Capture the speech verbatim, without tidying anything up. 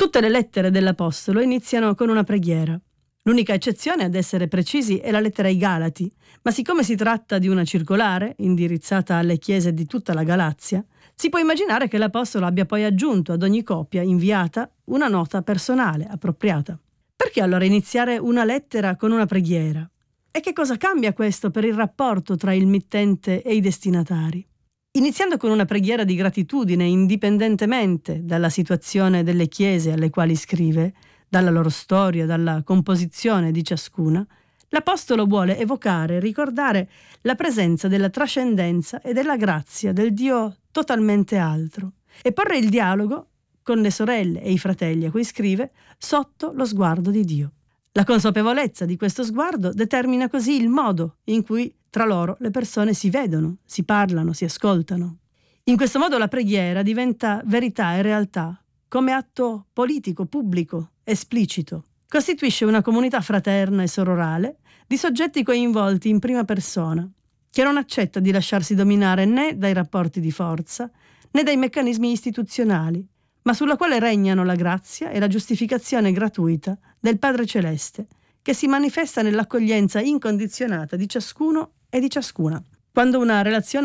Tutte le lettere dell'Apostolo iniziano con una preghiera. L'unica eccezione, ad essere precisi, è la lettera ai Galati, ma siccome si tratta di una circolare, indirizzata alle chiese di tutta la Galazia, si può immaginare che l'Apostolo abbia poi aggiunto ad ogni copia inviata una nota personale appropriata. Perché allora iniziare una lettera con una preghiera? E che cosa cambia questo per il rapporto tra il mittente e i destinatari? Iniziando con una preghiera di gratitudine, indipendentemente dalla situazione delle chiese alle quali scrive, dalla loro storia, dalla composizione di ciascuna, l'Apostolo vuole evocare e ricordare la presenza della trascendenza e della grazia del Dio totalmente altro e porre il dialogo con le sorelle e i fratelli a cui scrive sotto lo sguardo di Dio. La consapevolezza di questo sguardo determina così il modo in cui tra loro le persone si vedono, si parlano, si ascoltano. In questo modo la preghiera diventa verità e realtà come atto politico, pubblico, esplicito. Costituisce una comunità fraterna e sororale di soggetti coinvolti in prima persona, che non accetta di lasciarsi dominare né dai rapporti di forza né dai meccanismi istituzionali, ma sulla quale regnano la grazia e la giustificazione gratuita del Padre Celeste, che si manifesta nell'accoglienza incondizionata di ciascuno e di ciascuna. Quando una relazione